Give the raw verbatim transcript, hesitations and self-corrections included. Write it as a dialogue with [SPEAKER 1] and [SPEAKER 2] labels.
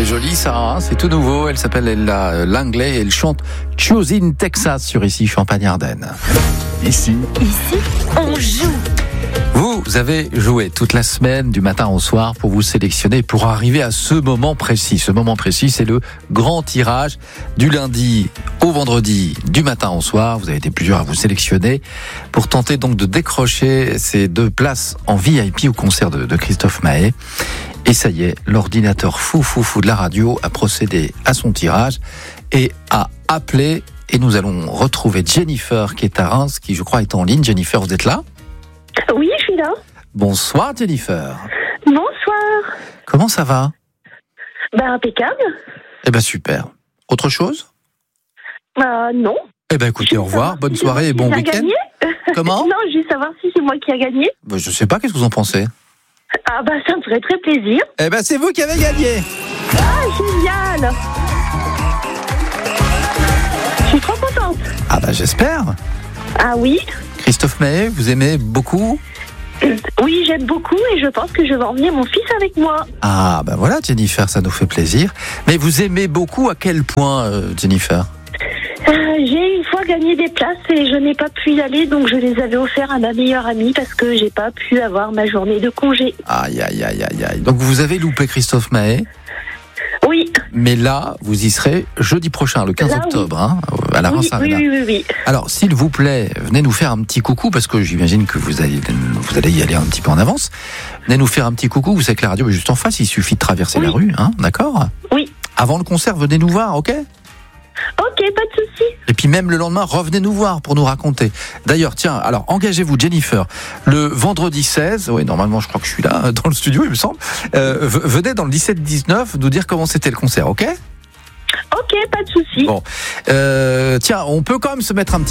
[SPEAKER 1] C'est joli ça, hein, c'est tout nouveau. Elle s'appelle Ella Langley et elle chante Choosing Texas sur Ici Champagne-Ardenne. Ici.
[SPEAKER 2] Ici, on joue.
[SPEAKER 1] Vous avez joué toute la semaine, du matin au soir, pour vous sélectionner, pour arriver à ce moment précis. Ce moment précis, c'est le grand tirage du lundi au vendredi, du matin au soir. Vous avez été plusieurs à vous sélectionner pour tenter donc de décrocher ces deux places en V I P au concert de, de Christophe Maé. Et ça y est, l'ordinateur fou fou fou de la radio a procédé à son tirage et a appelé. Et nous allons retrouver Jennifer qui est à Reims, qui je crois est en ligne. Jennifer, vous êtes là ?
[SPEAKER 3] Oui, je suis là.
[SPEAKER 1] Bonsoir Jennifer.
[SPEAKER 3] Bonsoir.
[SPEAKER 1] Comment ça va ?
[SPEAKER 3] Ben, impeccable.
[SPEAKER 1] Eh ben super. Autre chose ?
[SPEAKER 3] Euh, non.
[SPEAKER 1] Eh ben écoutez, au revoir, bonne soirée et bon
[SPEAKER 3] Qui a
[SPEAKER 1] week-end.
[SPEAKER 3] gagné ?
[SPEAKER 1] Comment ?
[SPEAKER 3] Non, juste savoir si c'est moi qui a gagné.
[SPEAKER 1] Ben, je sais pas, qu'est-ce que vous en pensez ?
[SPEAKER 3] Ah bah ça me ferait très plaisir.
[SPEAKER 1] Eh ben c'est vous qui avez gagné.
[SPEAKER 3] Ah, génial. Je suis trop contente.
[SPEAKER 1] Ah ben j'espère.
[SPEAKER 3] Ah oui ?
[SPEAKER 1] Christophe Maé, vous aimez beaucoup ?
[SPEAKER 3] Oui, j'aime beaucoup et je pense que je vais emmener mon fils avec moi.
[SPEAKER 1] Ah ben voilà Jennifer, ça nous fait plaisir. Mais vous aimez beaucoup à quel point euh, Jennifer ?
[SPEAKER 3] Euh, j'ai une fois gagné des places et je n'ai pas pu y aller, donc je les avais offerts à ma meilleure amie parce que j'ai pas pu avoir ma journée de congé.
[SPEAKER 1] Aïe aïe aïe aïe aïe. Donc vous avez loupé Christophe Maé.
[SPEAKER 3] Oui.
[SPEAKER 1] Mais là, vous y serez jeudi prochain, le quinze
[SPEAKER 3] Là,
[SPEAKER 1] octobre, hein, à la
[SPEAKER 3] Oui,
[SPEAKER 1] Reims
[SPEAKER 3] oui,
[SPEAKER 1] Arena.
[SPEAKER 3] oui, oui, oui.
[SPEAKER 1] Alors, s'il vous plaît, venez nous faire un petit coucou, parce que j'imagine que vous allez, vous allez y aller un petit peu en avance. Venez nous faire un petit coucou, vous savez que la radio est juste en face, il suffit de traverser
[SPEAKER 3] Oui.
[SPEAKER 1] la rue, hein, d'accord ?
[SPEAKER 3] Oui.
[SPEAKER 1] Avant le concert, venez nous voir, ok ?
[SPEAKER 3] Ok, pas de souci.
[SPEAKER 1] Et puis même le lendemain, revenez nous voir pour nous raconter. D'ailleurs, tiens, alors engagez-vous Jennifer, le vendredi seize, oui normalement je crois que je suis là dans le studio il me semble, euh, venez dans le dix-sept dix-neuf nous dire comment c'était le concert, ok ?
[SPEAKER 3] Ok, pas de souci.
[SPEAKER 1] Bon, euh, tiens, on peut quand même se mettre un petit